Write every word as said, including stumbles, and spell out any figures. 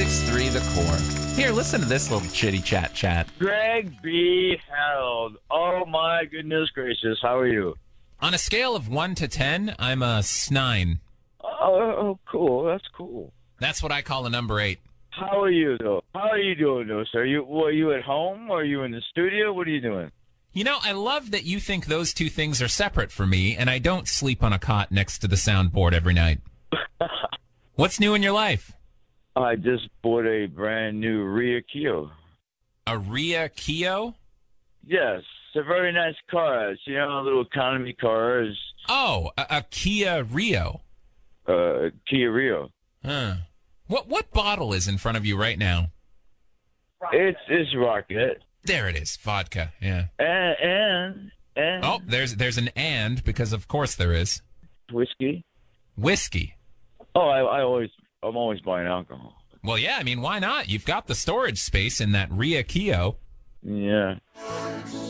six three The Core. Here, listen to this little chitty chat chat. Greg B. Harold. Oh, my goodness gracious. How are you? On a scale of one to ten, I'm a snine. Oh, oh, cool. That's cool. That's what I call a number eight. How are you, though? How are you doing, though, sir? You, were you at home? Or are you in the studio? What are you doing? You know, I love that you think those two things are separate for me, and I don't sleep on a cot next to the soundboard every night. What's new in your life? I just bought a brand new Ria Kio. A Ria Kio? Yes, it's a very nice car. It's, you know, a little economy car. It's, Oh, a, a Kia Rio. uh, Kia Rio. Huh. What what bottle is in front of you right now? It's it's rocket. There it is, vodka. Yeah. And and and Oh, there's there's an and because of course there is whiskey. whiskey. Oh, I, I always I'm always buying alcohol. Well, yeah. I mean, why not? You've got the storage space in that Ria Kio. Yeah.